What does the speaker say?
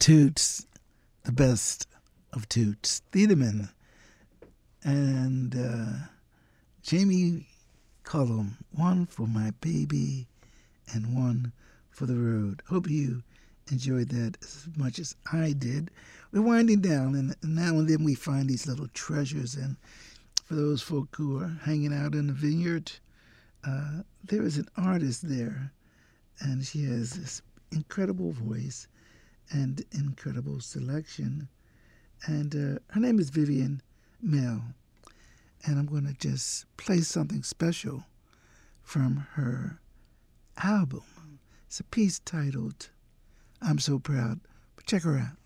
Toots, the best of Toots Thiedemann, and Jamie Cullum, one for my baby and one for the road. Hope you enjoyed that as much as I did. We're winding down, and now and then we find these little treasures, and for those folk who are hanging out in the vineyard, there is an artist there, and she has this incredible voice and incredible selection, and her name is Vivian Mel, and I'm going to just play something special from her album. It's a piece titled I'm So Proud, but check her out.